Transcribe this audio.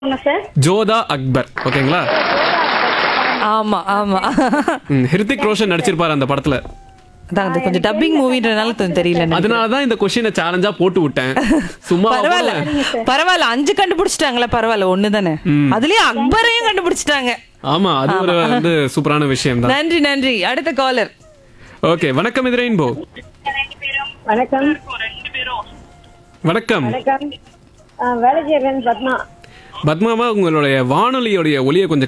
Sir Jodha Akbar. ஓகேங்களா? ஆமா ஆமா ஹிருத்திக் ரோஷன் நடிச்சிருப்பாரு அந்த படத்துல. அதான் அது கொஞ்சம் டப்பிங் மூவின்றனால தெரியல எனக்கு. அதனாலதான் இந்த கொஸ்டினை சேலஞ்சா போட்டு விட்டேன். சும்மா பரவாயில்ல பரவாயில்ல 5 கண்டுபிடிச்சிட்டாங்களா? பரவாயில்ல ஒண்ணுதானே. அதுலயே அக்பரையும் கண்டுபிடிச்சிட்டாங்க. ஆமா, அது ஒரு வந்து சூப்பரான விஷயம் தான். நன்றி நன்றி. அடுத்த காலர். ஓகே, வணக்கம் இது ரெயின்போ. வணக்கம் வணக்கம் வணக்கம் வேலைச்சேரன் பத்மா. பத்மாவா, உங்களுடைய வானொலியோடைய ஒலியை கொஞ்சம்